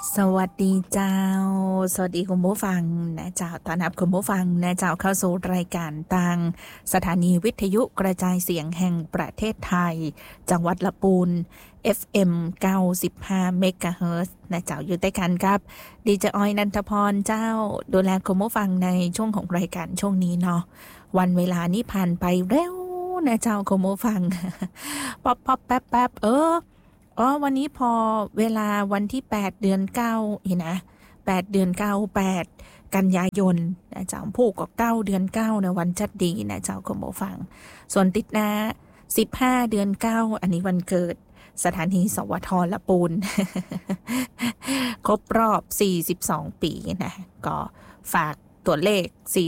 สวัสดีเจ้าสวัสดีคุณผู้ฟังนะเจ้าต้อนรับคุณผู้ฟังนะเจ้าเข้าสู่รายการต่างสถานีวิทยุกระจายเสียงแห่งประเทศไทยจังหวัดละปูน FM 95 เมกะเฮิรตซ์นะเจ้าอยู่ใต้กันครับดีเจออยนันทพรเจ้าดูแลคุณผู้ฟังในช่วงของรายการช่วงนี้เนาะวันเวลานี้ผ่านไปเร็วนะเจ้าคุณผู้ฟัง ป๊อปแป๊บวันนี้พอเวลาวันที่8เดือน9เห็นนะ8เดือน9 8กันยายนนะเจ้าผู้ก็9เดือน9นะวันจัดดีนะเจ้าคุณผู้ฟังส่วนติดหน้า15เดือน9อันนี้วันเกิดสถานีสวทละปูน ครบรอบ42ปีนะก็ฝากตัวเลข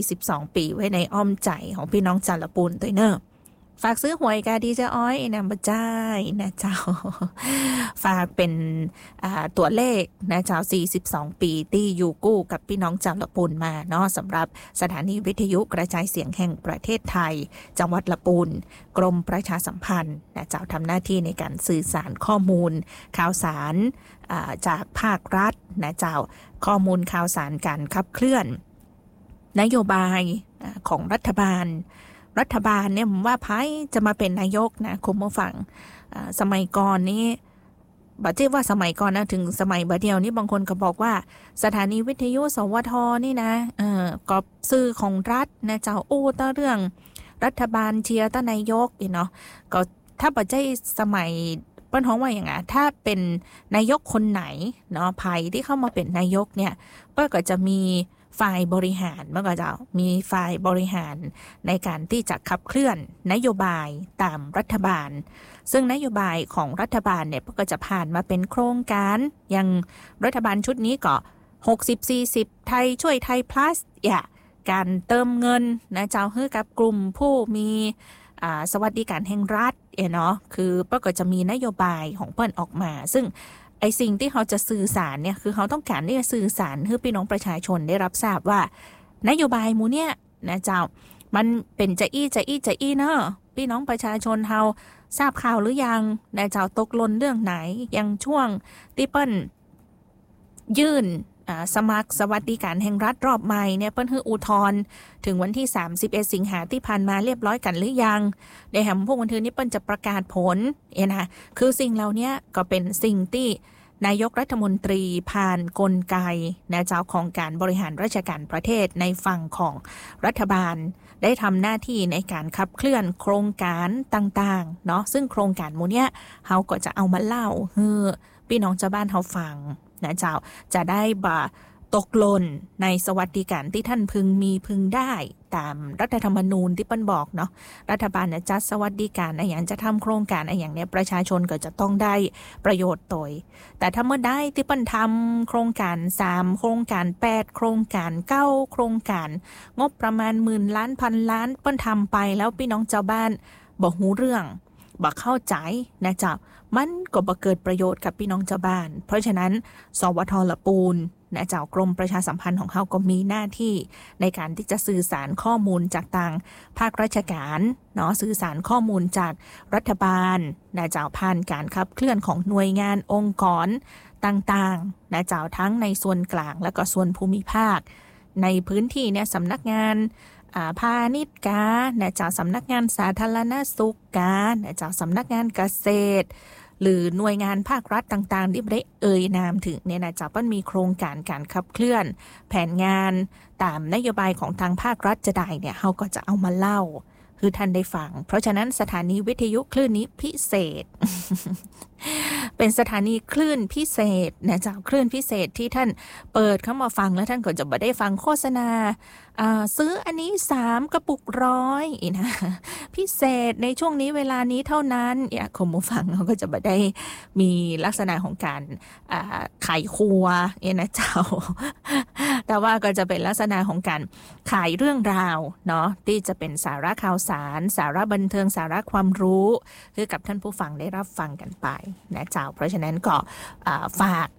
42ปีไว้ในอ้อมใจของพี่น้องชาวละปูนด้วยเนอะฝากซื้อหวยกาดีเจ้าอ้อยนะมาจ่ายนะเจ้าฝากเป็นตัวเลขนะเจ้า42ปีที่อยู่กู้กับพี่น้องชาวละปูนมาเนาะสำหรับสถานีวิทยุกระจายเสียงแห่งประเทศไทยจังหวัดละปูนกรมประชาสัมพันธ์นะเจ้าทำหน้าที่ในการสื่อสารข้อมูลข่าวสารจากภาครัฐนะเจ้าข้อมูลข่าวสารการขับเคลื่อนนโยบายของรัฐบาลเนี่ยผมว่าไพ่จะมาเป็นนายกนะคุณผู้ฟังสมัยก่อนนี้บัดเจ็บว่าสมัยก่อนนะถึงสมัยบัดเดียวนี้บางคนก็บอกว่าสถานีวิทยุสวทนี่นะก็สื่อของรัฐนะเจ้าอู้ต้าเรื่องรัฐบาลเชียร์ต้านายกเนาะก็ถ้าบัดเจ็บสมัยเปิ้นฮ้องว่าอย่างไงถ้าเป็นนายกคนไหนเนาะไพ่ที่เข้ามาเป็นนายกเนี่ยเปิ้นก็จะมีฝ่ายบริหารเมื่อก่อนจะมีฝ่ายบริหารในการที่จะขับเคลื่อนนโยบายตามรัฐบาลซึ่งนโยบายของรัฐบาลเนี่ยก็จะผ่านมาเป็นโครงการอย่างรัฐบาลชุดนี้ก็60-40ไทยช่วยไทย plus การเติมเงินนะเจ้าให้กับกลุ่มผู้มีสวัสดิการแห่งรัฐเนาะคือก็จะมีนโยบายของเปิ้นออกมาซึ่งไอสิ่งที่เขาจะสื่อสารเนี่ยคือเขาต้องการที่จะสื่อสารให้พี่น้องประชาชนได้รับทราบว่านโยบายหมู่เนี่ยนะเจ้ามันเป็นจะอี้เนอะพี่น้องประชาชนเฮาทราบข่าวหรือยังนะเจ้าตกหล่นเรื่องไหนยังช่วงที่เปิ้นยื่นสมัครสวัสดิการแห่งรัฐรอบใหม่เนี่ยเปิ้นให้อุทธรณ์ถึงวันที่31สิงหาที่ผ่านมาเรียบร้อยกันหรือยังในแหมพวกวันนี้เปิ้นจะประกาศผลนะคือสิ่งเหล่านี้ก็เป็นสิ่งที่นายกรัฐมนตรีผ่านกลไกนะเจ้าของการบริหารราชการประเทศในฝั่งของรัฐบาลได้ทำหน้าที่ในการขับเคลื่อนโครงการต่างๆเนาะซึ่งโครงการหมู่เนี้ยเฮาก็จะเอามาเล่าให้พี่น้องชาวบ้านเฮาฟังนะเจ้าจะได้ตกหล่นในสวัสดิการที่ท่านพึงได้ตามรัฐธรรมนูญที่เปิ้นบอกเนาะรัฐบาลจัดสวัสดิการอะไรอย่างจะทำโครงการอะไรอย่างเนี้ยประชาชนก็จะต้องได้ประโยชน์โดยแต่ถ้าเมื่อได้ที่เปิ้นทำโครงการ3โครงการ8โครงการ9โครงการงบประมาณหมื่นล้านพันล้านเปิ้นทำไปแล้วพี่น้องชาวบ้านบ่ฮู้เรื่องบ่เข้าใจนะเจ้ามันก็บ่เกิดประโยชน์กับพี่น้องชาวบ้านเพราะฉะนั้นสวทละปูนนะเจ้ากรมประชาสัมพันธ์ของเขาก็มีหน้าที่ในการที่จะสื่อสารข้อมูลจากทางภาคราชการเนาะสื่อสารข้อมูลจากรัฐบาลนะเจ้าผ่านการขับเคลื่อนของหน่วยงานองค์กรต่างๆนะเจ้าทั้งในส่วนกลางและก็ส่วนภูมิภาคในพื้นที่เนี่ยสำนักงานพาณิชย์กานะเจ้าสำนักงานสาธารณสุขกานะเจ้าสำนักงานเกษตรหรือหน่วยงานภาครัฐต่างๆที่ได้เอ่ยนามถึงเนี่ยนะจ๊ะมันมีโครงการการขับเคลื่อนแผนงานตามนโยบายของทางภาครัฐจะได้เนี่ยเขาก็จะเอามาเล่าคือท่านได้ฟังเพราะฉะนั้นสถานีวิทยุคลื่นนี้พิเศษ เป็นสถานีคลื่นพิเศษนะจ๊ะคลื่นพิเศษที่ท่านเปิดเข้ามาฟังแล้วท่านก็จะไม่ได้ฟังโฆษณาซื้ออันนี้3กระปุก100นะพิเศษในช่วงนี้เวลานี้เท่านั้นคุณผู้ฟังเขาก็จะไม่ได้มีลักษณะของการขายครัวนะเจ้า แต่ว่าก็จะเป็นลักษณะของการขายเรื่องราวเนาะที่จะเป็นสาระข่าวสารสาระบันเทิงสาระความรู้ให้กับท่านผู้ฟังได้รับฟังกันไปนะเจ้าเพราะฉะนั้นก็ฝาก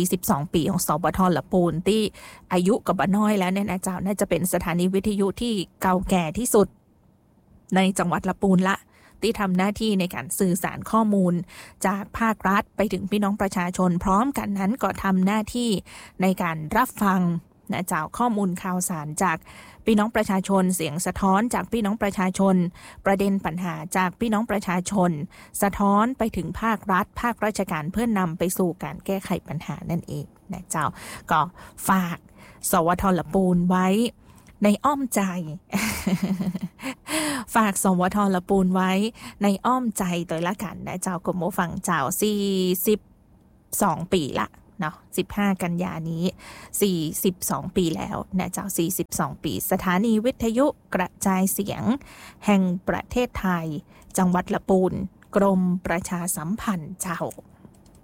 42ปีของสวทละปูนที่อายุก็บ่น้อยแล้วเนี่ยนะเจ้าน่าจะเป็นสถานีวิทยุที่เก่าแก่ที่สุดในจังหวัดละปูนละที่ทำหน้าที่ในการสื่อสารข้อมูลจากภาครัฐไปถึงพี่น้องประชาชนพร้อมกันนั้นก็ทำหน้าที่ในการรับฟังนะเจ้าข้อมูลข่าวสารจากพี่น้องประชาชนเสียงสะท้อนจากพี่น้องประชาชนประเด็นปัญหาจากพี่น้องประชาชนสะท้อนไปถึงภาครัฐภาคราชการเพื่อนำไปสู่การแก้ไขปัญหานั่นเองนะเจ้าก็ฝากสวท.ละปูนไว้ในอ้อมใจ ฝากสวท.ละปูนไว้ในอ้อมใจโดยละกันนะเจ้ากรมฟังเจ้า42ปีละเนาะ15กันยานี้42ปีแล้วนะเจ้า42ปีสถานีวิทยุกระจายเสียงแห่งประเทศไทยจังหวัดละปูนกรมประชาสัมพันธ์เจ้า